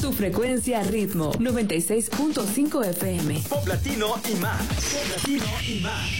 Tu frecuencia ritmo 96.5 FM. Pop latino y más. Pop latino y más.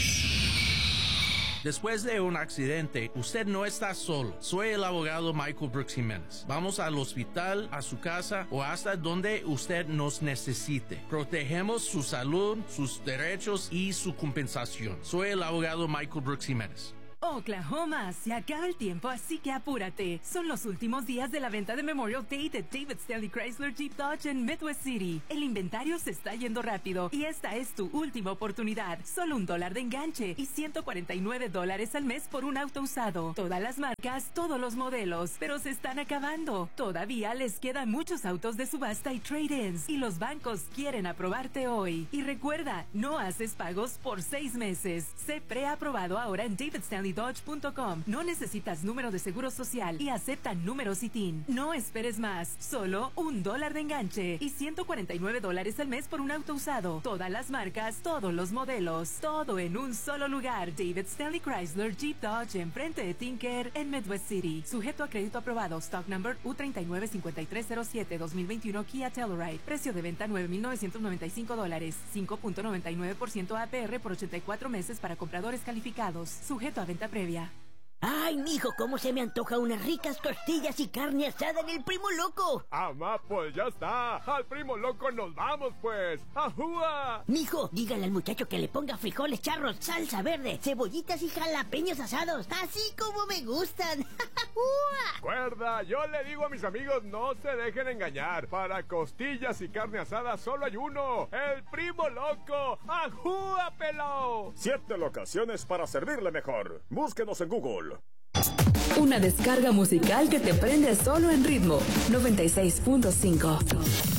Después de un accidente, usted no está solo. Soy el abogado Michael Brooks Jiménez. Vamos al hospital, a su casa o hasta donde usted nos necesite. Protegemos su salud, sus derechos y su compensación. Soy el abogado Michael Brooks Jiménez. Oklahoma, se acaba el tiempo, así que apúrate. Son los últimos días de la venta de Memorial Day de David Stanley Chrysler Jeep Dodge en Midwest City. El inventario se está yendo rápido y esta es tu última oportunidad. Solo $1 de enganche y $149 al mes por un auto usado. Todas las marcas, todos los modelos, pero se están acabando. Todavía les quedan muchos autos de subasta y trade-ins y los bancos quieren aprobarte hoy. Y recuerda, no haces pagos por 6 meses. Sé preaprobado ahora en davidstanleydodge.com. No necesitas número de seguro social y aceptan números ITIN. No esperes más. Solo $1 de enganche y $149 al mes por un auto usado. Todas las marcas, todos los modelos. Todo en un solo lugar. David Stanley Chrysler Jeep Dodge enfrente de Tinker en Midwest City. Sujeto a crédito aprobado. Stock number U395307 2021 Kia Telluride. Precio de venta $9,995. 5.99% APR por 84 meses para compradores calificados. Sujeto a venta previa. Ay, mijo, cómo se me antoja unas ricas costillas y carne asada en el Primo Loco. Amá, pues ya está. Al Primo Loco nos vamos, pues. ¡Ajúa! Mijo, dígale al muchacho que le ponga frijoles charros, salsa verde, cebollitas y jalapeños asados, así como me gustan. Cuerda, yo le digo a mis amigos, no se dejen engañar. Para costillas y carne asada solo hay uno. El Primo Loco. ¡Ajúa, pelao! 7 locaciones para servirle mejor. Búsquenos en Google. Una descarga musical que te prende solo en ritmo 96.5.